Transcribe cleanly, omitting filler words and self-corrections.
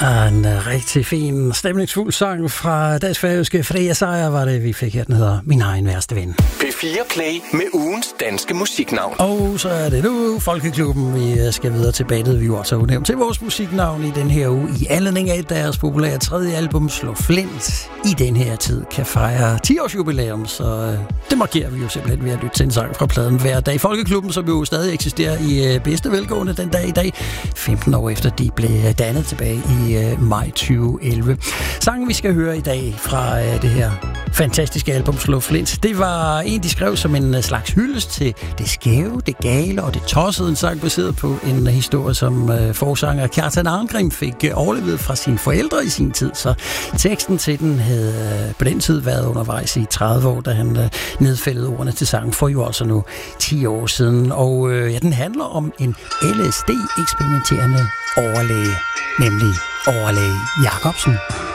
En rigtig fin, stemningsfuld sang fra Dansk Færøske Freja Sejr var det, vi fik her. Den hedder Min egen værste ven. P4 Play med ugens danske musiknavn. Og så er det nu Folkeklubben. Vi skal videre til badet. Vi har også udnævnt til vores musiknavn i den her uge. I anledning af deres populære tredje album, Slå Flint, i den her tid kan fejre 10-års jubilæum. Så det markerer vi jo simpelthen ved at lytte til en sang fra pladen hver dag. Folkeklubben, som jo stadig eksisterer i bedste velgående den dag i dag, 15 år efter de blev dannet tilbage i maj 2011. Sangen, vi skal høre i dag fra det her fantastiske album Slå Flint, det var en, de skrev som en slags hyldest til det skæve, det gale og det tossede. En sang baseret på en historie, som forsanger Kjartan Arngrim fik overlevet fra sine forældre i sin tid. Så teksten til den havde på den tid været undervejs i 30 år, da han nedfældede ordene til sangen for jo altså nu 10 år siden. Og den handler om en LSD-eksperimenterende overlæge, nemlig overlæge Jacobsen.